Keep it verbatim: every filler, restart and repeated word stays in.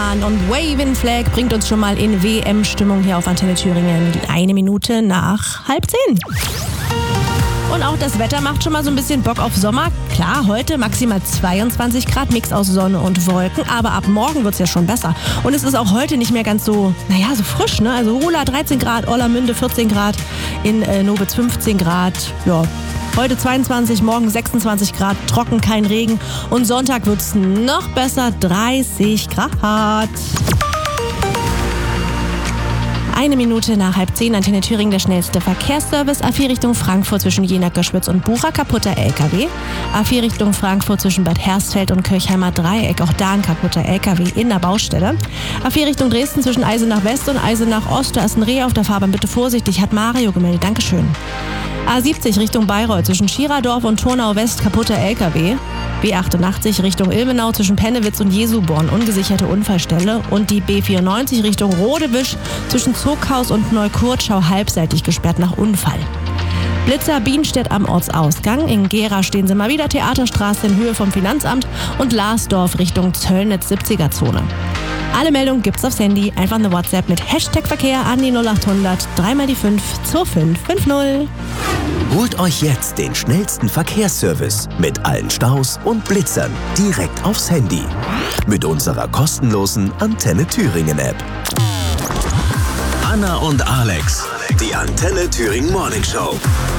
Böhmermann und Waving Flag bringt uns schon mal in W M-Stimmung hier auf Antenne Thüringen. Eine Minute nach halb zehn. Und auch das Wetter macht schon mal so ein bisschen Bock auf Sommer. Klar, heute maximal zweiundzwanzig Grad, Mix aus Sonne und Wolken. Aber ab morgen wird's ja schon besser. Und es ist auch heute nicht mehr ganz so, naja, so frisch, ne? Also Rola dreizehn Grad, Orlamünde vierzehn Grad, in äh, Nobitz fünfzehn Grad. Ja, heute zweiundzwanzig, morgen sechsundzwanzig Grad, trocken, kein Regen. Und Sonntag wird's noch besser, dreißig Grad. Eine Minute nach halb zehn, Antenne Thüringen, der schnellste Verkehrsservice. A vier Richtung Frankfurt zwischen Jena, Göschwitz und Bucha, kaputter L K W. A vier Richtung Frankfurt zwischen Bad Hersfeld und Kirchheimer Dreieck, auch da ein kaputter L K W in der Baustelle. A vier Richtung Dresden zwischen Eisenach West und Eisenach Ost, da ist ein Reh auf der Fahrbahn, bitte vorsichtig, hat Mario gemeldet, Dankeschön. A siebzig Richtung Bayreuth zwischen Schiradorf und Turnau West, kaputter L K W. B achtundachtzig Richtung Ilmenau zwischen Pennewitz und Jesuborn, ungesicherte Unfallstelle. Und die B vierundneunzig Richtung Rodewisch zwischen Zuckhaus und Neukurtschau halbseitig gesperrt nach Unfall. Blitzer Bienstedt am Ortsausgang. In Gera stehen sie mal wieder, Theaterstraße in Höhe vom Finanzamt und Larsdorf Richtung Zöllnitz siebziger Zone. Alle Meldungen gibt's aufs Handy. Einfach eine WhatsApp mit Hashtag Verkehr an die null achthundert, dreimal die fünf, zwei fünf fünf null. Holt euch jetzt den schnellsten Verkehrsservice mit allen Staus und Blitzern direkt aufs Handy. Mit unserer kostenlosen Antenne Thüringen App. Anna und Alex, die Antenne Thüringen Morning Show.